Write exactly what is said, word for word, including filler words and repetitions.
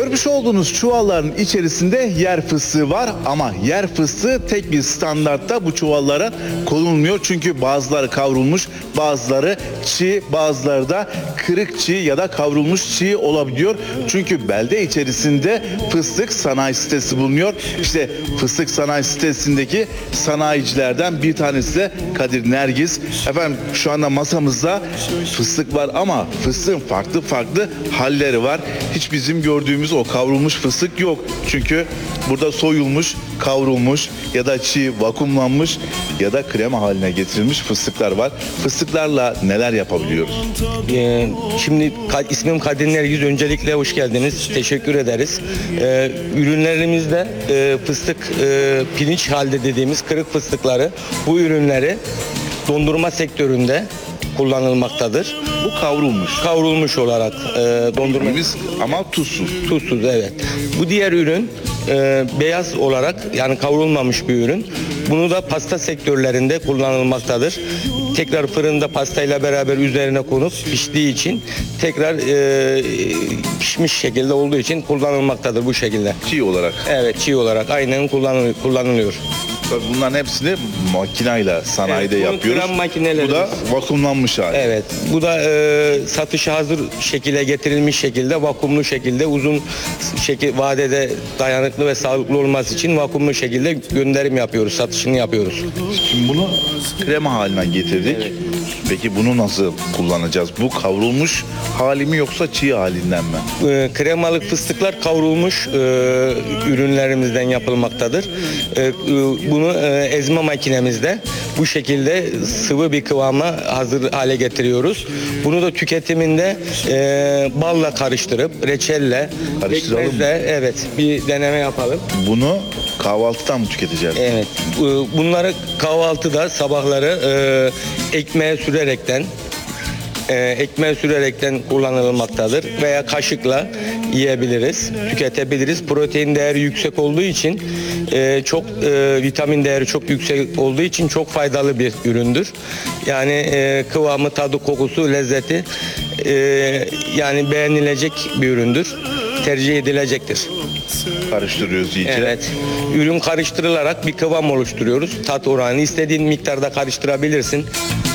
Görmüş olduğunuz çuvalların içerisinde yer fıstığı var ama yer fıstığı tek bir standartta bu çuvallara konulmuyor. Çünkü bazıları kavrulmuş, bazıları çiğ, bazıları da kırık çiğ ya da kavrulmuş çiğ olabiliyor. Çünkü belde içerisinde fıstık sanayi sitesi bulunuyor. İşte fıstık sanayi sitesindeki sanayicilerden bir tanesi de Kadir Nergiz. Efendim şu anda masamızda fıstık var ama fıstığın farklı farklı halleri var. Hiç bizim gördüğümüz o kavrulmuş fıstık yok. Çünkü burada soyulmuş, kavrulmuş ya da çiğ, vakumlanmış ya da krema haline getirilmiş fıstıklar var. Fıstıklarla neler yapabiliyoruz? Ee, şimdi ismim Kadir Nergiz. Öncelikle hoş geldiniz. Teşekkür ederiz. Ee, ürünlerimizde e, fıstık e, pirinç halde dediğimiz kırık fıstıkları, bu ürünleri dondurma sektöründe kullanılmaktadır. Bu kavrulmuş. Kavrulmuş olarak e, dondurma. Bildiğimiz ama tuzsuz. Tuzsuz, evet. Bu diğer ürün e, beyaz olarak, yani kavrulmamış bir ürün. Bunu da pasta sektörlerinde kullanılmaktadır. Tekrar fırında pastayla beraber üzerine konup piştiği için tekrar e, pişmiş şekilde olduğu için kullanılmaktadır bu şekilde. Çiğ olarak. Evet, çiğ olarak aynen kullanılıyor. kullanılıyor. Tabii bunların hepsini makinayla sanayide Evet, bunu yapıyoruz. kıran makinelerimiz. Bu da vakumlanmış hali. Evet. Bu da e, satışa hazır şekilde getirilmiş şekilde, vakumlu şekilde, uzun şekil vadede dayanıklı ve sağlıklı olması için vakumlu şekilde gönderim yapıyoruz, satışını yapıyoruz. Şimdi bunu krema haline getirdik. Evet. Peki bunu nasıl kullanacağız? Bu kavrulmuş hali mi yoksa çiğ halinden mi? E, kremalık fıstıklar kavrulmuş e, ürünlerimizden yapılmaktadır. E, e, bunu e, ezme makinemizde bu şekilde sıvı bir kıvama hazır hale getiriyoruz. Bunu da tüketiminde e, balla karıştırıp reçelle, Karıştıralım mı? ekmekle, evet, bir deneme yapalım. Bunu kahvaltıdan mı tüketeceğiz? Evet. E, bunları kahvaltıda sabahları e, ekmeğe sürerekten e, ekmeğe sürerekten kullanılmaktadır veya kaşıkla yiyebiliriz, tüketebiliriz. Protein değeri yüksek olduğu için e, çok e, vitamin değeri çok yüksek olduğu için çok faydalı bir üründür. Yani e, kıvamı, tadı, kokusu, lezzeti e, yani beğenilecek bir üründür. Tercih edilecektir. Karıştırıyoruz iyice. Evet. Ürün karıştırılarak bir kıvam oluşturuyoruz. Tat oranı istediğin miktarda karıştırabilirsin.